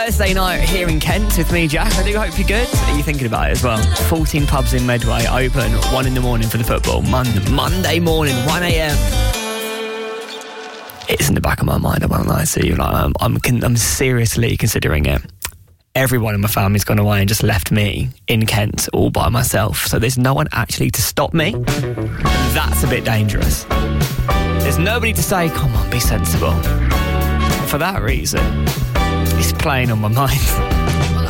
Thursday night here in Kent with me, Jack. I do hope you're good. Are you thinking about it as well? 14 pubs in Medway open 1 in the morning for the football. Monday morning, 1 a.m. It's in the back of my mind, I won't lie to you. Like, I'm seriously considering it. Everyone in my family's gone away and just left me in Kent all by myself. So there's no one actually to stop me. That's a bit dangerous. There's nobody to say, come on, be sensible. For that reason, it's playing on my mind.